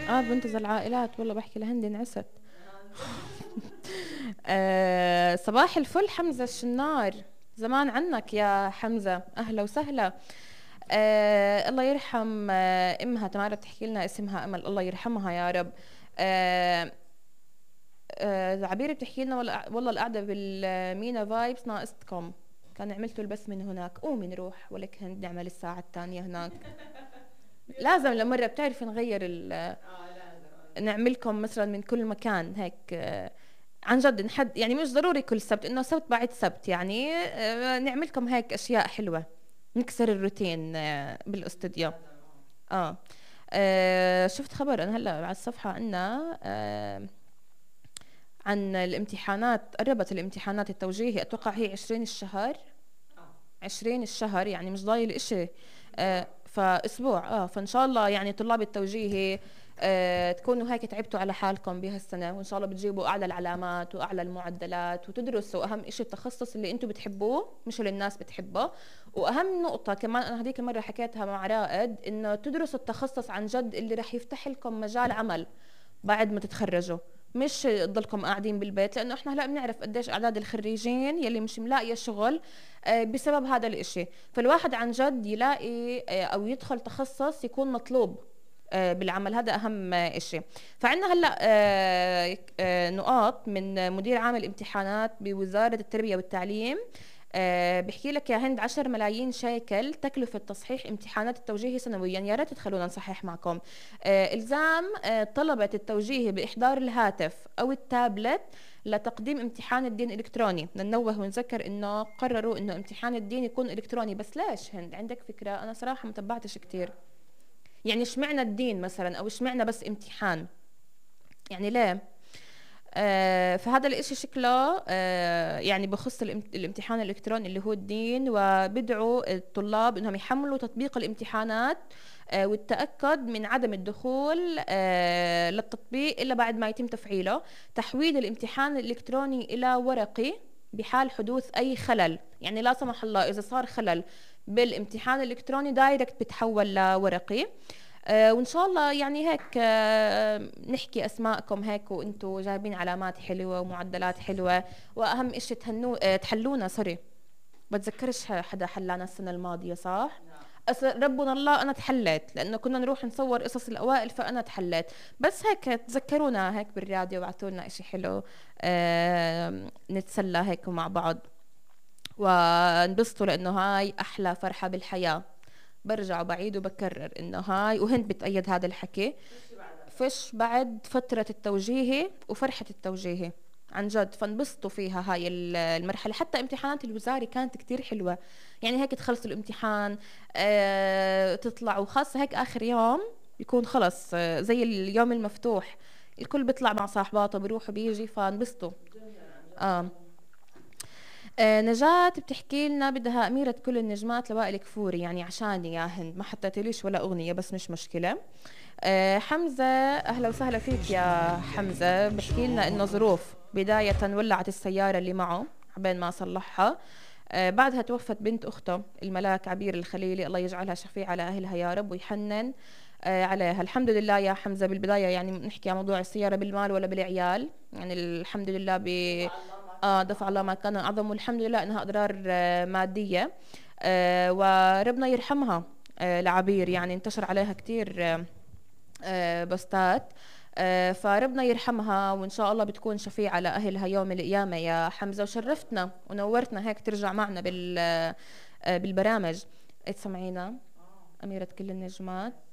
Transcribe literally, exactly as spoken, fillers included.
اه بنتج العائلات، والله بحكي لهندي انعست. آه صباح الفل حمزة الشنار، زمان عنك يا حمزة، أهلا وسهلا. آه الله يرحم آه امها تمارا، بتحكي لنا اسمها امل، الله يرحمها يا رب. آه آه عبير بتحكي لنا والله والله القعده بالمينا فايبس ناقصتكم، كان عملتوا البث من هناك، قومي نروح ولك هند نعمل الساعه الثانيه هناك. لازم لمره بتعرفي نغير ال- نعملكم مثلا من كل مكان هيك. آه عن جد نحد يعني، مش ضروري كل سبت، انه سبت بعد سبت يعني، آه نعملكم هيك اشياء حلوه، نكسر الروتين آه بالاستوديو. آه. اه شفت خبر انا هلا على الصفحه عنا آه عن الامتحانات، قربت الامتحانات التوجيهي، اتوقع هي عشرين الشهر، عشرين الشهر يعني مش ضايل اشي. آه فاسبوع، اه فان شاء الله يعني طلاب التوجيهي آه تكونوا هيك تعبتوا على حالكم بهالسنه، وان شاء الله بتجيبوا اعلى العلامات واعلى المعدلات، وتدرسوا اهم اشي التخصص اللي انتم بتحبوه مش اللي الناس بتحبه. واهم نقطه كمان انا هذيك المره حكيتها مع رائد، انه تدرسوا التخصص عن جد اللي رح يفتح لكم مجال عمل بعد ما تتخرجوا، مش تضلكم قاعدين بالبيت، لانه احنا هلا بنعرف قديش اعداد الخريجين يلي مش ملاقيه شغل آه، بسبب هذا الاشي. فالواحد عن جد يلاقي آه، او يدخل تخصص يكون مطلوب آه، بالعمل، هذا اهم آه، اشي. فعندنا هلا آه، آه، نقاط من مدير عام الامتحانات بوزارة التربية والتعليم. أه بحكي لك يا هند، عشر ملايين شيكل تكلفة تصحيح امتحانات التوجيهي سنويا، يا ريت تخلونا نصحح معكم. أه إلزام أه طلبة التوجيهي بإحضار الهاتف أو التابلت لتقديم امتحان الدين الإلكتروني. بدنا ننوه ونذكر إنه قرروا إنه امتحان الدين يكون إلكتروني، بس ليش هند؟ عندك فكرة؟ أنا صراحة ما تبعتش كتير، يعني اشمعنا الدين مثلا، أو اشمعنا بس امتحان، يعني ليه؟ آه، فهذا الاشي شكله آه، يعني بخص الام- الامتحان الالكتروني اللي هو الدين، وبدعوا الطلاب انهم يحملوا تطبيق الامتحانات آه، والتأكد من عدم الدخول آه، للتطبيق إلا بعد ما يتم تفعيله. تحويل الامتحان الإلكتروني إلى ورقي بحال حدوث أي خلل، يعني لا سمح الله إذا صار خلل بالامتحان الإلكتروني دايركت بتحول لورقي. آه، وإن شاء الله يعني هيك آه، نحكي أسماءكم هيك وأنتم جايبين علامات حلوة ومعدلات حلوة، وأهم إشي تهنو آه، تحلونا. سوري، بتذكرش حدا حلانا السنة الماضية صح؟ أس ربنا الله أنا تحليت، لأنه كنا نروح نصور قصص الأوائل فأنا تحليت. بس هيك تذكرونا هيك بالراديو وابعتوا لنا إشي حلو آه، نتسلى هيك مع بعض ونبسطوا، لأنه هاي أحلى فرحة بالحياة. برجع وبعيد وبكرر إنه هاي، وهند بتأيد هذا الحكي، فش بعد فترة التوجيهي وفرحة التوجيهي عن جد. فانبسطوا فيها هاي ال- المرحلة. حتى امتحانات الوزاري كانت كتير حلوة، يعني هيك تخلصوا الامتحان آه تطلعوا، خاصة هيك آخر يوم يكون خلص آه زي اليوم المفتوح، الكل بيطلع مع صاحباته بيروح وبيجي، فانبسطوا. اه آه، نجاة بتحكي لنا بدها أميرة كل النجمات لوائل كفوري، يعني عشاني يا هند ما حطيتليش ولا أغنية، بس مش مشكلة. آه، حمزة أهلا وسهلا فيك يا حمزة، بحكي لنا إنه ظروف، بداية ولعت السيارة اللي معه عبين ما صلحها. آه، بعدها توفت بنت أخته الملاك عبير الخليلي، الله يجعلها شفيع على أهلها يا رب ويحنن آه، عليها. الحمد لله يا حمزة، بالبداية يعني نحكي عن موضوع السيارة بالمال ولا بالعيال، يعني الحمد لله ب آه دفع الله ما كان أعظم، والحمد لله إنها أضرار آه مادية آه وربنا يرحمها. آه العبير يعني انتشر عليها كتير آه آه بوستات آه فربنا يرحمها، وإن شاء الله بتكون شفيعة لأهلها يوم القيامة يا حمزة. وشرفتنا ونورتنا هيك ترجع معنا بال آه بالبرامج. تسمعينا أميرة كل النجمات.